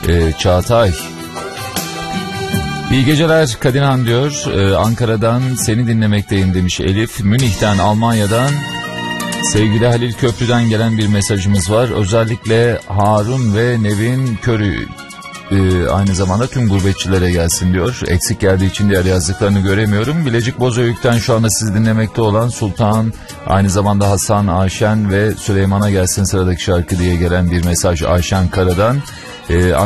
Çağatay. İyi geceler Kadinhan diyor. Ankara'dan seni dinlemekteyim demiş Elif. Münih'ten, Almanya'dan sevgili Halil Köprü'den gelen bir mesajımız var. Özellikle Harun ve Nevin Körü aynı zamanda tüm gurbetçilere gelsin diyor. Eksik geldiği için diğer yazdıklarını göremiyorum. Bilecik Bozüyük'ten şu anda sizi dinlemekte olan Sultan, aynı zamanda Hasan, Ayşen ve Süleyman'a gelsin sıradaki şarkı diye gelen bir mesaj Ayşen Kara'dan.